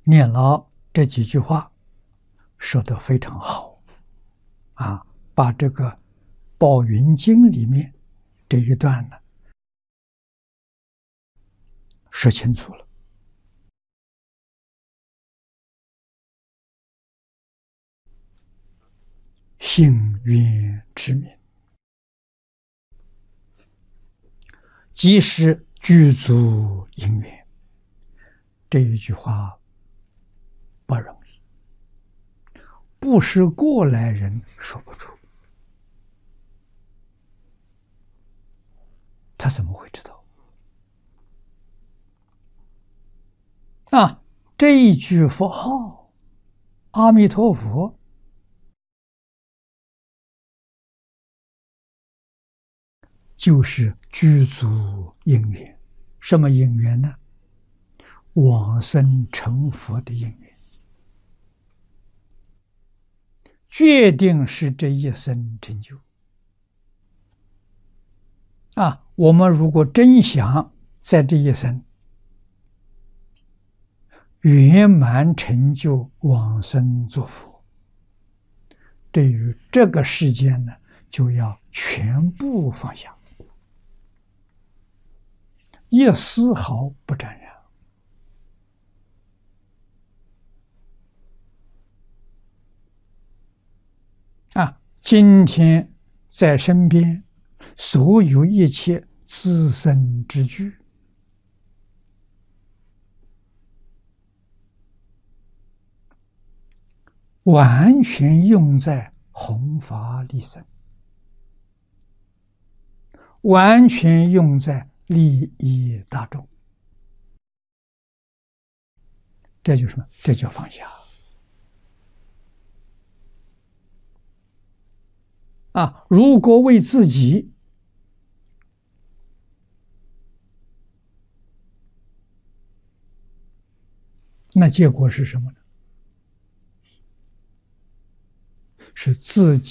念老这几句话说得非常好啊，把这个《宝云经》里面这一段呢说清楚了。幸愿之名，即是具足因缘。这一句话不容易，不是过来人说不出。他怎么会知道？这一句佛号阿弥陀佛，就是具足因缘。什么因缘呢？往生成佛的因缘，决定是这一生成就。我们如果真想在这一生圆满成就往生作佛，对于这个世间呢，就要全部放下，一丝毫不沾染。今天在身边所有一切自身之具，完全用在弘法利生，完全用在利益大众。这就是什么？这叫放下。如果为自己，那结果是什么呢？是自己